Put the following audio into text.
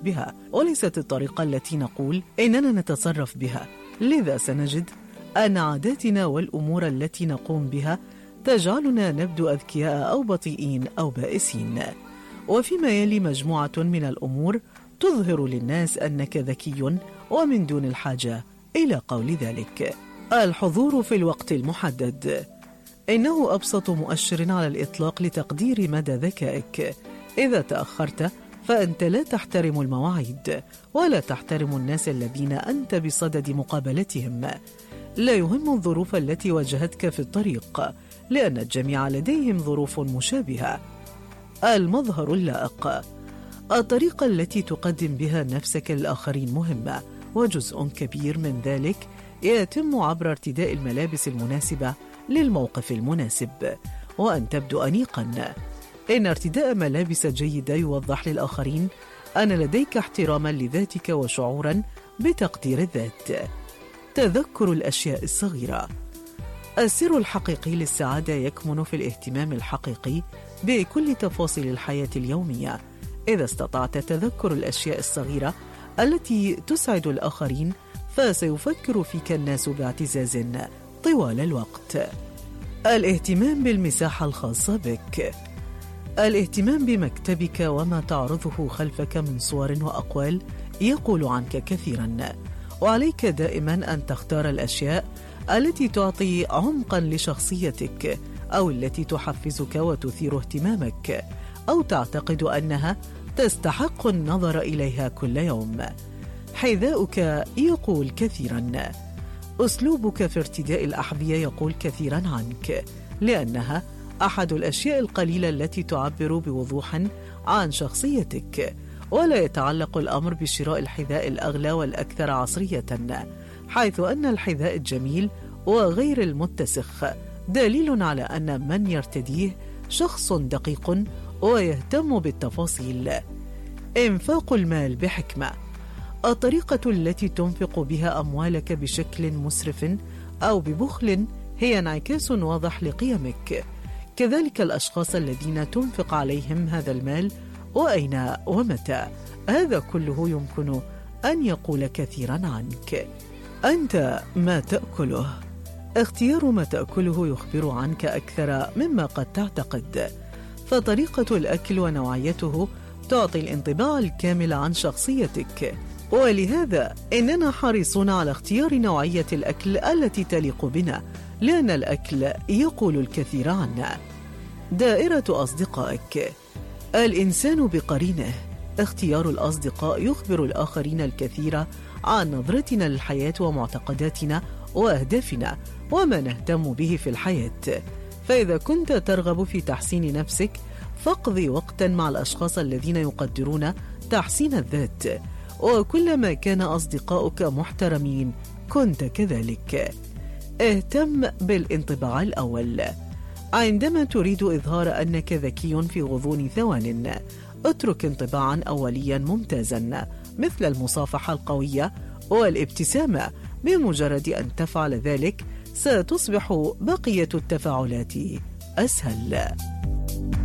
بها، وليست الطريقة التي نقول إننا نتصرف بها. لذا سنجد أن عاداتنا والأمور التي نقوم بها تجعلنا نبدو أذكياء أو بطيئين أو بائسين. وفيما يلي مجموعة من الأمور تظهر للناس أنك ذكي ومن دون الحاجة إلى قول ذلك. الحضور في الوقت المحدد، إنه أبسط مؤشر على الإطلاق لتقدير مدى ذكائك. إذا تأخرت فأنت لا تحترم المواعيد ولا تحترم الناس الذين أنت بصدد مقابلتهم. لا يهم الظروف التي واجهتك في الطريق، لأن الجميع لديهم ظروف مشابهة. المظهر اللائق، الطريقة التي تقدم بها نفسك للآخرين مهمة، وجزء كبير من ذلك يتم عبر ارتداء الملابس المناسبة للموقف المناسب، وأن تبدو أنيقا. إن ارتداء ملابس جيدة يوضح للآخرين أن لديك احتراما لذاتك وشعورا بتقدير الذات. تذكر الأشياء الصغيرة، السر الحقيقي للسعادة يكمن في الاهتمام الحقيقي بكل تفاصيل الحياة اليومية. إذا استطعت تذكر الأشياء الصغيرة التي تسعد الآخرين فسيفكر فيك الناس باعتزاز طوال الوقت. الاهتمام بالمساحة الخاصة بك، الاهتمام بمكتبك وما تعرضه خلفك من صور وأقوال يقول عنك كثيرا، وعليك دائما أن تختار الأشياء التي تعطي عمقا لشخصيتك أو التي تحفزك وتثير اهتمامك أو تعتقد أنها تستحق النظر إليها كل يوم. حذاؤك يقول كثيرا، أسلوبك في ارتداء الأحذية يقول كثيرا عنك، لأنها أحد الأشياء القليلة التي تعبر بوضوح عن شخصيتك. ولا يتعلق الأمر بشراء الحذاء الأغلى والأكثر عصرية، حيث أن الحذاء الجميل وغير المتسخ دليل على أن من يرتديه شخص دقيق ويهتم بالتفاصيل. إنفاق المال بحكمة، الطريقة التي تنفق بها أموالك بشكل مسرف أو ببخل هي انعكاس واضح لقيمك. كذلك الأشخاص الذين تنفق عليهم هذا المال وأين ومتى، هذا كله يمكن أن يقول كثيرا عنك. أنت ما تأكله، اختيار ما تأكله يخبر عنك أكثر مما قد تعتقد، فطريقة الأكل ونوعيته تعطي الانطباع الكامل عن شخصيتك. ولهذا إننا حريصون على اختيار نوعية الأكل التي تليق بنا، لأن الأكل يقول الكثير عنا. دائرة أصدقائك، الإنسان بقرينه، اختيار الأصدقاء يخبر الآخرين الكثير عن نظرتنا للحياة ومعتقداتنا وأهدافنا وما نهتم به في الحياة. فإذا كنت ترغب في تحسين نفسك فاقضي وقتا مع الأشخاص الذين يقدرون تحسين الذات، وكلما كان أصدقاؤك محترمين كنت كذلك. اهتم بالانطباع الأول، عندما تريد إظهار أنك ذكي في غضون ثوان اترك انطباعا أوليا ممتازا مثل المصافحة القوية والابتسامة. بمجرد أن تفعل ذلك ستصبح بقية التفاعلات أسهل.